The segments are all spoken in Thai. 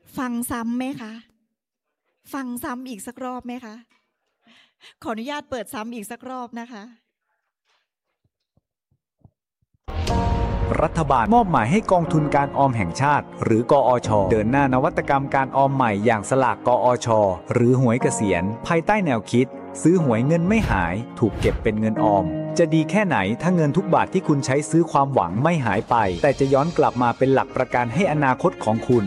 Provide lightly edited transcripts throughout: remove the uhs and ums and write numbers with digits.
ฟังซ้ำไหมคะฟังซ้ำอีกสักรอบไหมคะขออนุญาตเปิดซ้ำอีกสักรอบนะคะรัฐบาลมอบหมายให้กองทุนการออมแห่งชาติหรือกอช.เดินหน้านวัตกรรมการออมใหม่อย่างสลากกอช.หรือหวยเกษียณภายใต้แนวคิดซื้อหวยเงินไม่หายถูกเก็บเป็นเงินออมจะดีแค่ไหนถ้าเงินทุกบาทที่คุณใช้ซื้อความหวังไม่หายไปแต่จะย้อนกลับมาเป็นหลักประกันให้อนาคตของคุณ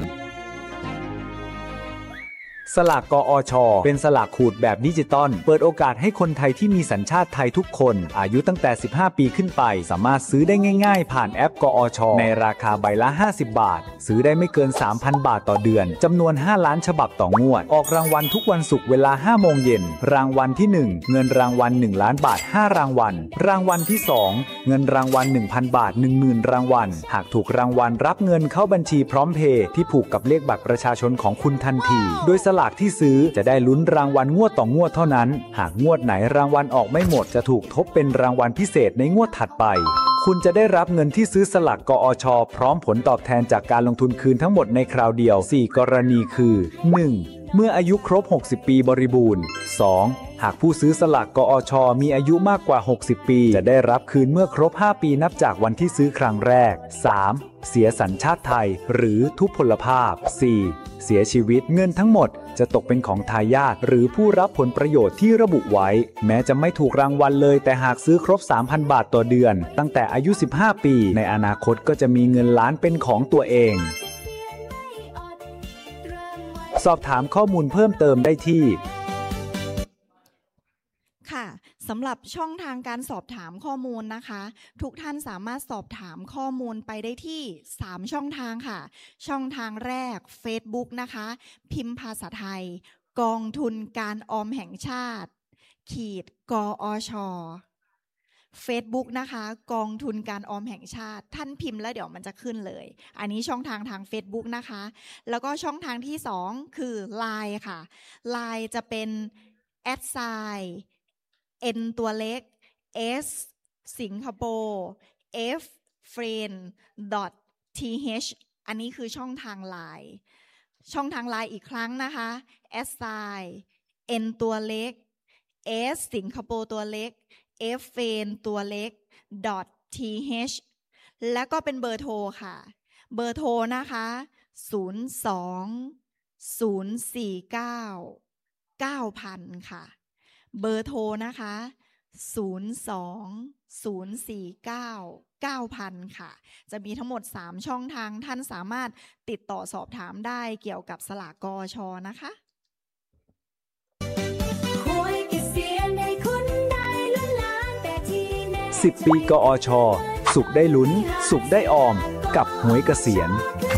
สลากกอช.เป็นสลากขูดแบบดิจิตอลเปิดโอกาสให้คนไทยที่มีสัญชาติไทยทุกคนอายุตั้งแต่15ปีขึ้นไปสามารถซื้อได้ง่ายๆผ่านแอปกอช.ในราคาใบละ50 บาทซื้อได้ไม่เกิน 3,000 บาทต่อเดือนจำนวน5ล้านฉบับต่องวดออกรางวัลทุกวันศุกร์เวลา 5 โมงเย็นรางวัลที่1เงินรางวัล1ล้านบาท5รางวัลรางวัลที่2เงินรางวัล 1,000 บาท 10,000 รางวัลหากถูกรางวัลรับเงินเข้าบัญชีพร้อมเพย์ที่ผูกกับเลขบัตรประชาชนของคุณทันทีโดยสลากที่ซื้อจะได้ลุ้นรางวัลงวดต่องวดเท่านั้นหากงวดไหนรางวัลออกไม่หมดจะถูกทบเป็นรางวัลพิเศษในงวดถัดไปคุณจะได้รับเงินที่ซื้อสลากกอช.พร้อมผลตอบแทนจากการลงทุนคืนทั้งหมดในคราวเดียว4กรณีคือ 1. เมื่ออายุครบ60ปีบริบูรณ์ 2. หากผู้ซื้อสลากกอช.มีอายุมากกว่า60ปีจะได้รับคืนเมื่อครบ5ปีนับจากวันที่ซื้อครั้งแรก 3. เสียสัญชาติไทยหรือทุพพลภาพ 4. เสียชีวิตเงินทั้งหมดจะตกเป็นของทายาทหรือผู้รับผลประโยชน์ที่ระบุไว้แม้จะไม่ถูกรางวัลเลยแต่หากซื้อครบ 3,000 บาทต่อเดือนตั้งแต่อายุ15ปีในอนาคตก็จะมีเงินล้านเป็นของตัวเองสอบถามข้อมูลเพิ่มเติมได้ที่ค่ะสำหรับช่องทางการสอบถามข้อมูลนะคะทุกท่านสามารถสอบถามข้อมูลไปได้ที่3ช่องทางค่ะช่องทางแรก Facebook นะคะพิมพ์ภาษาไทยกองทุนการออมแห่งชาติกอช. Facebook นะคะกองทุนการออมแห่งชาติท่านพิมพ์แล้วเดี๋ยวมันจะขึ้นเลยอันนี้ช่องทาง Facebook นะคะแล้วก็ช่องทางที่2คือ LINE ค่ะ LINE จะเป็น@n ตัวเล็ก s สิงคโปร์ f friend .th อันนี้คือช่องทาง LINE ช่องทาง LINE อีกครั้งนะคะ @n ตัวเล็ก s สิงคโปร์ตัวเล็ก f friend ตัวเล็ก .th แล้วก็เป็นเบอร์โทรค่ะเบอร์โทรนะคะ02 049 9000ค่ะเบอร์โทรนะคะ02-049-9000ค่ะจะมีทั้งหมด3ช่องทางท่านสามารถติดต่อสอบถามได้เกี่ยวกับสลากกอช.นะคะ 10 ปีกอช.สุขได้ลุ้นสุขได้ออมกับหวยเกษียณ